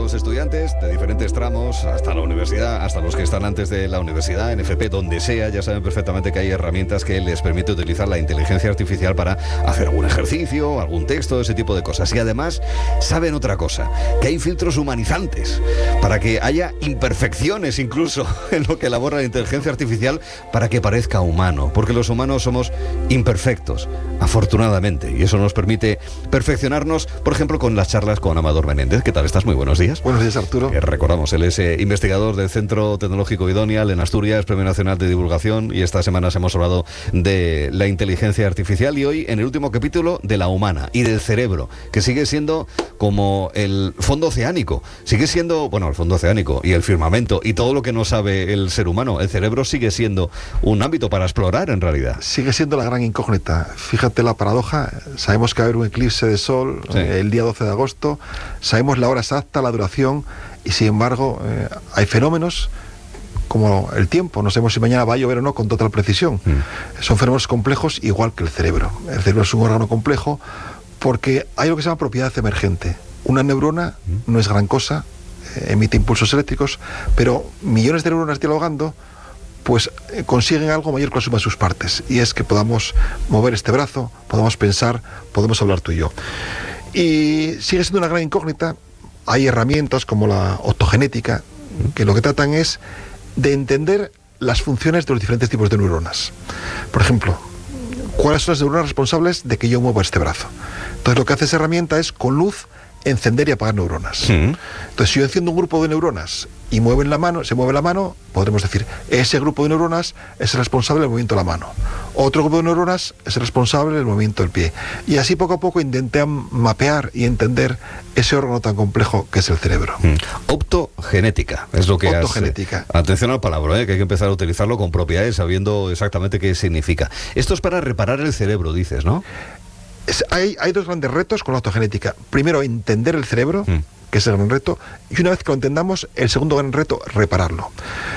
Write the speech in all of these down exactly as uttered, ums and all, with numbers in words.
los estudiantes de diferentes tramos, hasta la universidad, hasta los que están antes de la universidad, en F P, donde sea, ya saben perfectamente que hay herramientas que les permite utilizar la inteligencia artificial para hacer algún ejercicio, algún texto, ese tipo de cosas. Y además saben otra cosa, que hay filtros humanizantes para que haya imperfecciones incluso en lo que elabora la inteligencia artificial para que parezca humano, porque los humanos somos imperfectos, afortunadamente, y eso nos permite perfeccionarnos, por ejemplo, con las charlas con Amador Menéndez. ¿Qué tal estás? Muy buenos días. Buenos días, Arturo. Eh, recordamos, él es eh, investigador del Centro Tecnológico Idonial en Asturias, Premio Nacional de Divulgación, y estas semanas hemos hablado de la inteligencia artificial y hoy en el último capítulo de la humana y del cerebro, que sigue siendo como el fondo oceánico, sigue siendo, bueno, el fondo oceánico y el firmamento y todo lo que no sabe el ser humano. El cerebro sigue siendo un ámbito para explorar en realidad. Sigue siendo la gran incógnita. Fíjate la paradoja, sabemos que va a haber un eclipse de sol sí. eh, el día doce de agosto, sabemos la hora exacta, la duración, y sin embargo eh, hay fenómenos como el tiempo, no sabemos si mañana va a llover o no con total precisión. Mm. Son fenómenos complejos igual que el cerebro. El cerebro es un órgano complejo porque hay lo que se llama propiedad emergente. Una neurona mm. no es gran cosa, eh, emite impulsos eléctricos, pero millones de neuronas dialogando pues eh, consiguen algo mayor que la suma de sus partes, y es que podamos mover este brazo, podamos pensar, podemos hablar tú y yo. Y sigue siendo una gran incógnita. Hay herramientas como la optogenética que lo que tratan es de entender las funciones de los diferentes tipos de neuronas. Por ejemplo, ¿cuáles son las neuronas responsables de que yo mueva este brazo? Entonces lo que hace esa herramienta es con luz encender y apagar neuronas. Sí. Entonces si yo enciendo un grupo de neuronas y mueven la mano, se mueve la mano, podremos decir, ese grupo de neuronas es el responsable del movimiento de la mano. Otro grupo de neuronas es el responsable del movimiento del pie. Y así poco a poco intenté mapear y entender ese órgano tan complejo que es el cerebro. Mm. Optogenética es lo que Optogenética. Has, eh, atención al palabra, eh, que hay que empezar a utilizarlo con propiedades, sabiendo exactamente qué significa. Esto es para reparar el cerebro, dices, ¿no? Es, hay, hay dos grandes retos con la optogenética. Primero, entender el cerebro, mm. que es el gran reto, y una vez que lo entendamos, el segundo gran reto, repararlo.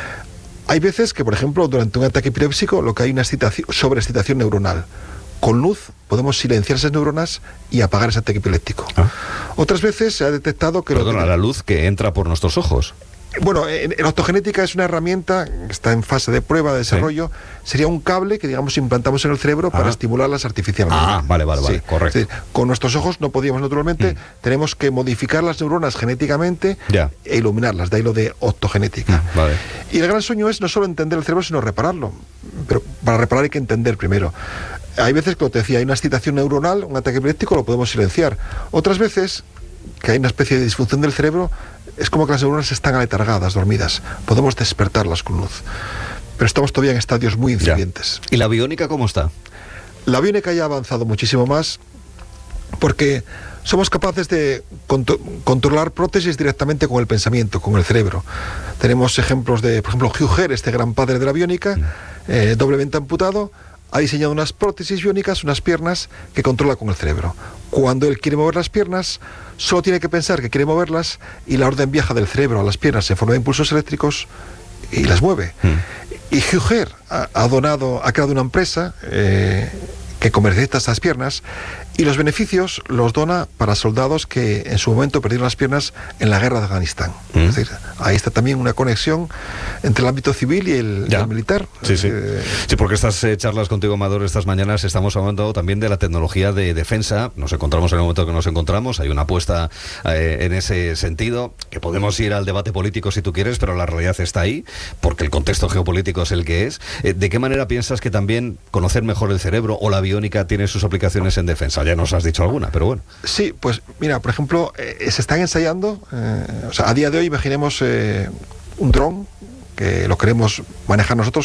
Hay veces que, por ejemplo, durante un ataque epiléptico, lo que hay una sobreexcitación neuronal. Con luz podemos silenciar esas neuronas y apagar ese ataque epiléptico. ¿Ah? Otras veces se ha detectado que... Perdona, lo que... la luz que entra por nuestros ojos. Bueno, en, en optogenética es una herramienta que está en fase de prueba, de desarrollo. ¿Sí? Sería un cable que, digamos, implantamos en el cerebro para ah. estimularlas artificialmente. Ah, vale, vale, vale, sí. correcto. Es decir, con nuestros ojos no podíamos naturalmente, mm. tenemos que modificar las neuronas genéticamente ya. e iluminarlas, de ahí lo de optogenética. Mm, vale. Y el gran sueño es no solo entender el cerebro, sino repararlo. Pero para reparar hay que entender primero. Hay veces, como te decía, hay una excitación neuronal, un ataque epiléptico, lo podemos silenciar. Otras veces, que hay una especie de disfunción del cerebro, es como que las neuronas están aletargadas, dormidas. Podemos despertarlas con luz. Pero estamos todavía en estadios muy incipientes. ¿Y la biónica cómo está? La biónica ya ha avanzado muchísimo más porque somos capaces de contro- controlar prótesis directamente con el pensamiento, con el cerebro. Tenemos ejemplos de, por ejemplo, Hugh Herr, este gran padre de la biónica, mm. eh, doblemente amputado, ha diseñado unas prótesis biónicas, unas piernas que controla con el cerebro. Cuando él quiere mover las piernas, solo tiene que pensar que quiere moverlas y la orden viaja del cerebro a las piernas en forma de impulsos eléctricos y las mueve. Mm. Y Hugh Herr ha, ha donado, ha creado una empresa eh, que comercializa estas piernas y los beneficios los dona para soldados que en su momento perdieron las piernas en la guerra de Afganistán. Mm. Es decir, ahí está también una conexión entre el ámbito civil y el, el militar. Sí, sí. Eh, sí, porque estas eh, charlas contigo, Amador, estas mañanas estamos hablando también de la tecnología de defensa. Nos encontramos en el momento que nos encontramos, hay una apuesta eh, en ese sentido, que podemos ir al debate político si tú quieres, pero la realidad está ahí, porque el contexto geopolítico es el que es. Eh, ¿De qué manera piensas que también conocer mejor el cerebro o la biónica tiene sus aplicaciones en defensa? Ya nos has dicho alguna, pero bueno. Sí, pues mira, por ejemplo, eh, se están ensayando, eh, o sea, a día de hoy imaginemos eh, un dron que lo queremos manejar nosotros,